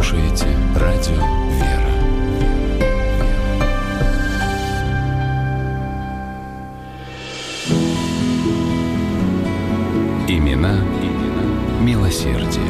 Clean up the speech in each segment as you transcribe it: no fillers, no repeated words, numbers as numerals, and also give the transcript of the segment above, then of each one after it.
слушаете радио «Вера». Имена милосердия.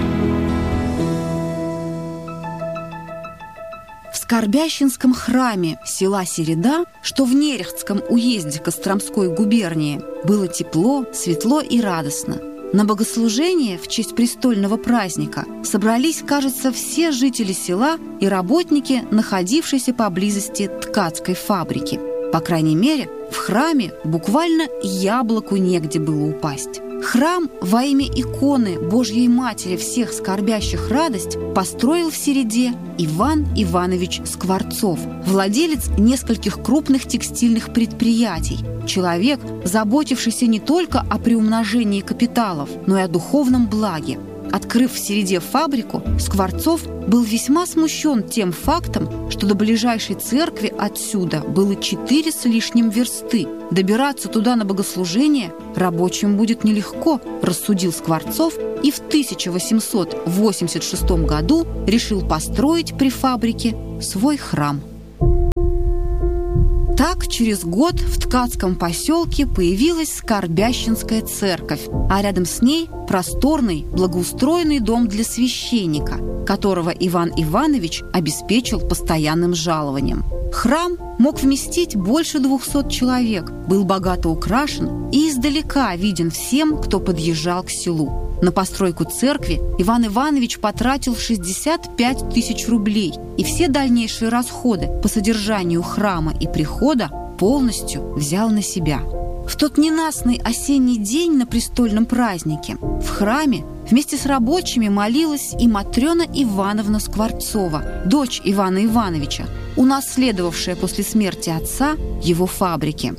В Скорбященском храме села Середа, что в Нерехтском уезде Костромской губернии, было тепло, светло и радостно. На богослужение в честь престольного праздника собрались, кажется, все жители села и работники, находившиеся поблизости ткацкой фабрики. По крайней мере, в храме буквально яблоку негде было упасть. Храм во имя иконы Божьей Матери всех скорбящих радость построил в Середе Иван Иванович Скворцов, владелец нескольких крупных текстильных предприятий, человек, заботившийся не только о приумножении капиталов, но и о духовном благе. Открыв в Середе фабрику, Скворцов был весьма смущен тем фактом, что до ближайшей церкви отсюда было 4 с лишним версты. Добираться туда на богослужение рабочим будет нелегко, рассудил Скворцов, и в 1886 году решил построить при фабрике свой храм. Так, через год в ткацком поселке появилась Скорбященская церковь, а рядом с ней просторный, благоустроенный дом для священника, которого Иван Иванович обеспечил постоянным жалованием. Храм мог вместить больше 200 человек, был богато украшен и издалека виден всем, кто подъезжал к селу. На постройку церкви Иван Иванович потратил 65 тысяч рублей, и все дальнейшие расходы по содержанию храма и прихода полностью взял на себя. В тот ненастный осенний день на престольном празднике в храме вместе с рабочими молилась и Матрена Ивановна Скворцова, дочь Ивана Ивановича, унаследовавшая после смерти отца его фабрики.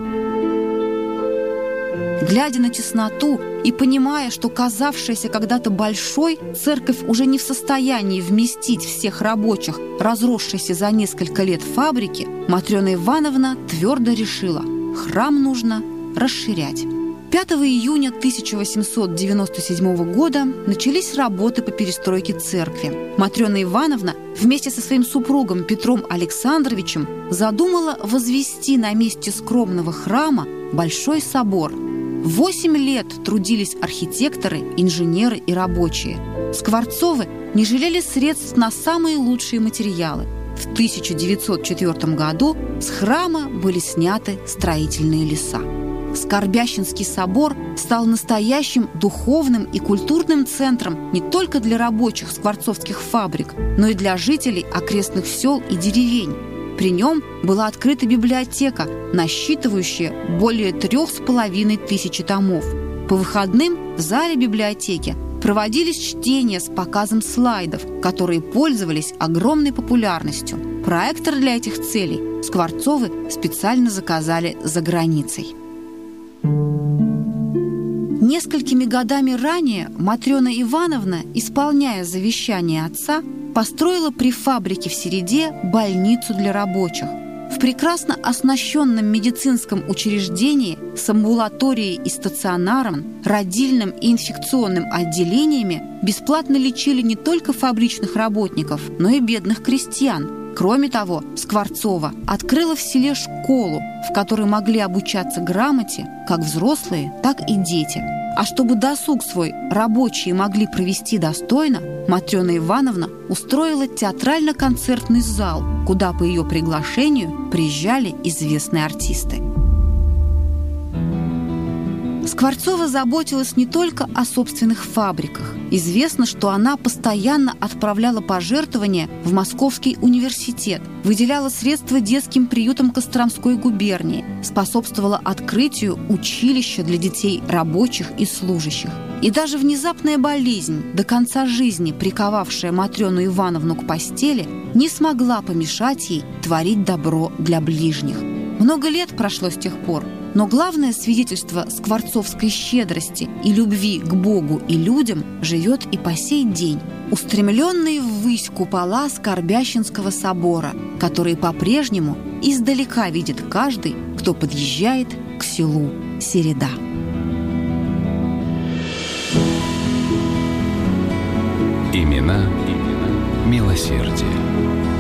Глядя на тесноту и понимая, что казавшаяся когда-то большой, церковь уже не в состоянии вместить всех рабочих, разросшейся за несколько лет фабрики, Матрена Ивановна твердо решила – храм нужно расширять. 5 июня 1897 года начались работы по перестройке церкви. Матрена Ивановна вместе со своим супругом Петром Александровичем задумала возвести на месте скромного храма большой собор. 8 лет трудились архитекторы, инженеры и рабочие. Скворцовы не жалели средств на самые лучшие материалы. В 1904 году с храма были сняты строительные леса. Скорбященский собор стал настоящим духовным и культурным центром не только для рабочих скворцовских фабрик, но и для жителей окрестных сел и деревень. При нем была открыта библиотека, насчитывающая более 3500 томов. По выходным в зале библиотеки проводились чтения с показом слайдов, которые пользовались огромной популярностью. Проектор для этих целей Скворцовы специально заказали за границей. Несколькими годами ранее Матрена Ивановна, исполняя завещание отца, построила при фабрике в Середе больницу для рабочих. В прекрасно оснащенном медицинском учреждении с амбулаторией и стационаром, родильным и инфекционным отделениями бесплатно лечили не только фабричных работников, но и бедных крестьян. Кроме того, Скворцова открыла в селе школу, в которой могли обучаться грамоте как взрослые, так и дети. А чтобы досуг свой рабочие могли провести достойно, Матрена Ивановна устроила театрально-концертный зал, куда по ее приглашению приезжали известные артисты. Скворцова заботилась не только о собственных фабриках. Известно, что она постоянно отправляла пожертвования в Московский университет, выделяла средства детским приютам Костромской губернии, способствовала открытию училища для детей рабочих и служащих. И даже внезапная болезнь, до конца жизни приковавшая Матрену Ивановну к постели, не смогла помешать ей творить добро для ближних. Много лет прошло с тех пор, но главное свидетельство скворцовской щедрости и любви к Богу и людям живет и по сей день. Устремленные ввысь купола Скорбященского собора, которые по-прежнему издалека видит каждый, кто подъезжает к селу Середа. Имена милосердие.